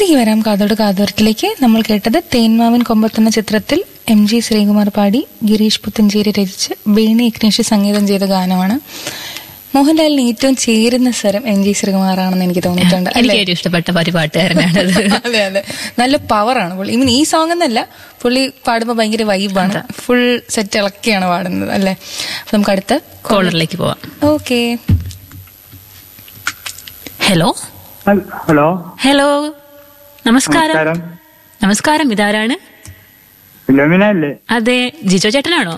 തിരികെ വരാം കാതോട് കാതോരത്തിലേക്ക്. നമ്മൾ കേട്ടത് തേന്മാവിൻ കൊമ്പത്തെന്ന ചിത്രത്തിൽ MG ശ്രീകുമാർ പാടി ഗിരീഷ് പുത്തഞ്ചേരി രചിച്ച് ബേണി ഇഗ്നേഷ് സംഗീതം ചെയ്ത ഗാനമാണ്. മോഹൻലാലിന് ഏറ്റവും ചേരുന്ന സ്വരം MG ശ്രീകുമാറാണെന്ന് എനിക്ക് തോന്നിയിട്ടുണ്ട്. എനിക്ക് ഏറ്റവും ഇഷ്ടപ്പെട്ട പരിപാട്ടുകാരനാണ്. അതെ അതെ, നല്ല പവറാണ് പുള്ളി. ഈ സോങ് എന്നല്ല, പുള്ളി പാടുമ്പോൾ ഭയങ്കര വൈബാണ്, ഫുൾ സെറ്റ് ഇളക്കിയാണ് പാടുന്നത് അല്ലേ. അപ്പൊ നമുക്ക് അടുത്ത കോളറിലേക്ക് പോവാം. ഓക്കെ. ഹലോ ഹലോ ഹലോ, നമസ്കാരം. നമസ്കാരം, ഇതാരാണ്? ഫിലോമിനല്ലേ? അതെ, ജിജോ ചേട്ടനാണോ?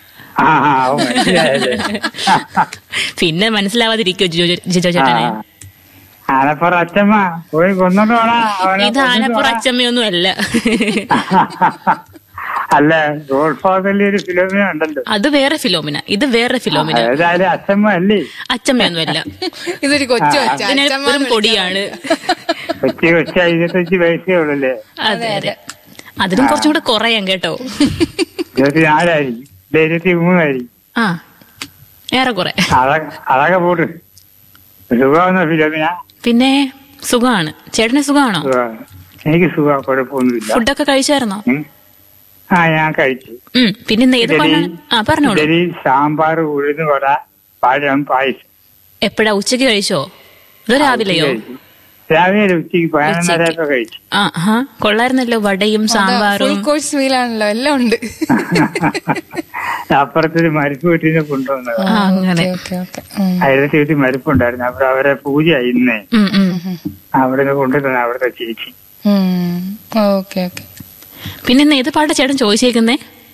പിന്നെ മനസ്സിലാവാതിരിക്കോ ജിജോ ചേട്ടനെ? ആനപ്പുറ അച്ഛമ്മ പോയി കൊന്നോടാ. ഇത് ആനപ്പുറ അച്ഛമ്മയൊന്നും അല്ല. അല്ല, ഗോഡ് ഫാദറിൽ ഒരു ഫിലോമിന ഉണ്ടല്ലോ, അത് വേറെ ഫിലോമിന, ഇത് വേറെ ഫിലോമിന. ഏതായാലും അച്ഛമ്മ അല്ലേ? അച്ഛമ്മയൊന്നും അല്ല, ഇതൊരു കൊച്ചു പൊടിയാണ്. കൊച്ചി 25 വയസ്സേ ഉള്ളല്ലേ? അതെ അതെ, അതിനും കുറച്ചും കൂടെ കുറയാം കേട്ടോ. 24 ആയിരിക്കും, 23 ആയിരിക്കും. ആ, ഏറെ കുറെ. അതൊക്കെ പോട്ട്. സുഖമാണോ ഫിലോമിന? പിന്നെ സുഖമാണ്. ചേട്ടന് സുഖമാണോ? എനിക്ക് സുഖം, കുഴപ്പമൊന്നുമില്ല. ഫുഡൊക്കെ കഴിച്ചായിരുന്നോ? ഞാൻ കഴിച്ചു. പിന്നെ ഏത് പറഞ്ഞോളൂ. ഇഡലി, സാമ്പാർ, ഉഴുന്നുവട, പഴം, പായസം. എപ്പോഴാ, ഉച്ചക്ക് കഴിച്ചോ അതോ രാവിലെയോ? രാവിലെ ഉച്ചക്ക് 11:30 കഴിച്ചു. കൊള്ളായിരുന്നല്ലോ, വടയും സാമ്പാറും. കോഴ്സ് മീലാണല്ലോ, എല്ലാം ഉണ്ട്. അപ്പുറത്തൊരു മരിപ്പ് വീട്ടിൽ കൊണ്ടുവന്നത്. അങ്ങനെ അയലത്തെ വീട്ടിൽ മരിപ്പുണ്ടായിരുന്നു. അവിടെ അവരെ പൂജ ഇന്നേ അവിടെ കൊണ്ടുവന്ന അവിടുത്തെ ചേച്ചി. Okay okay. പിന്നെ ഇന്ന് ഏത് പാട്ടാ ചേട്ടൻ ചോദിച്ചേക്കുന്നേ?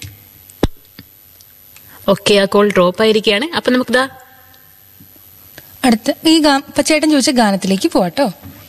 ഓക്കെ, ആ കോൾ ഡ്രോപ്പ് ആയിരിക്കുകയാണ്. അപ്പൊ നമുക്കിതാ അടുത്ത ഈ ചേട്ടൻ ചോദിച്ച ഗാനത്തിലേക്ക് പോവാട്ടോ.